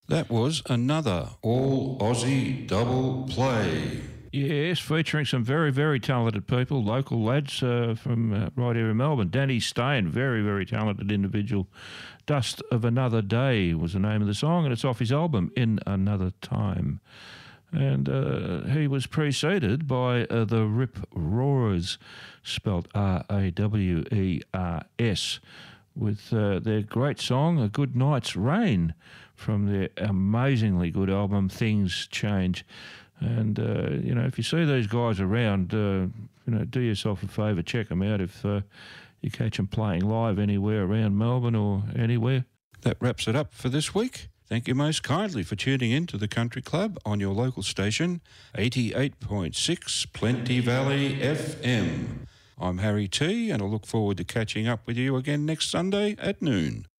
That was another all Aussie double play. Yes, featuring some very, very talented people, local lads from right here in Melbourne. Danny Stain, very, very talented individual. Dust of Another Day was the name of the song, and it's off his album, In Another Time. And he was preceded by the Rip Roars, spelt Rawers, with their great song, A Good Night's Rain, from their amazingly good album, Things Change. And, if you see these guys around, do yourself a favour, check them out if you catch them playing live anywhere around Melbourne or anywhere. That wraps it up for this week. Thank you most kindly for tuning in to the Country Club on your local station, 88.6 Plenty Valley FM. I'm Harry T, and I look forward to catching up with you again next Sunday at noon.